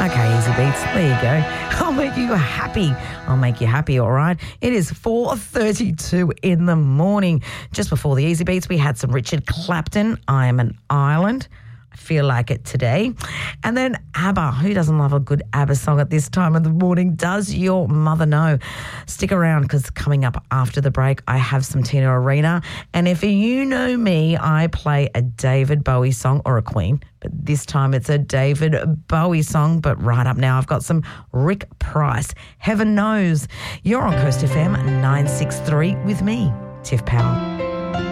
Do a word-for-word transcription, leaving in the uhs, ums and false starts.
Okay, Easy Beats. There you go. I'll make you happy. I'll make you happy, all right? It is four thirty-two in the morning. Just before the Easy Beats, we had some Richard Clapton, I Am an Island. I feel like it today. And then ABBA. Who doesn't love a good ABBA song at this time of the morning? Does your mother know? Stick around because coming up after the break, I have some Tina Arena. And if you know me, I play a David Bowie song or a Queen. But this time it's a David Bowie song. But right up now, I've got some Rick Price. Heaven knows. You're on Coast F M nine six three with me, Tiff Power.